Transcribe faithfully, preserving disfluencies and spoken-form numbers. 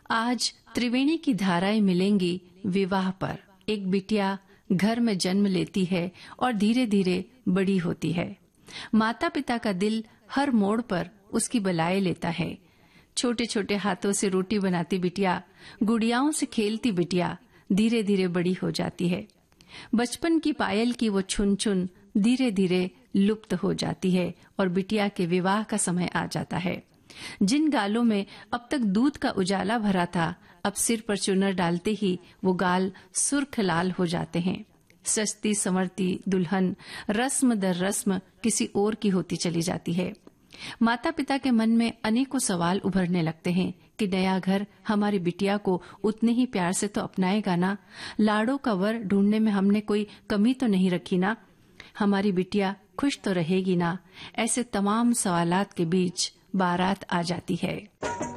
आज त्रिवेणी की धाराएं मिलेंगी विवाह पर। एक बिटिया घर में जन्म लेती है और धीरे धीरे बड़ी होती है। माता पिता का दिल हर मोड़ पर उसकी बलाए लेता है। छोटे छोटे हाथों से रोटी बनाती बिटिया, गुड़ियाओं से खेलती बिटिया धीरे धीरे बड़ी हो जाती है। बचपन की पायल की वो छुन छुन धीरे धीरे लुप्त हो जाती है और बिटिया के विवाह का समय आ जाता है। जिन गालों में अब तक दूध का उजाला भरा था, अब सिर पर चुनर डालते ही वो गाल सुर्ख लाल हो जाते हैं। सस्ती संवरती दुल्हन रस्म दर रस्म किसी और की होती चली जाती है। माता पिता के मन में अनेकों सवाल उभरने लगते हैं कि नया घर हमारी बिटिया को उतने ही प्यार से तो अपनाएगा ना, लाड़ों का वर ढूंढने में हमने कोई कमी तो नहीं रखी ना, हमारी बिटिया खुश तो रहेगी ना। ऐसे तमाम सवालात के बीच बारात आ जाती है।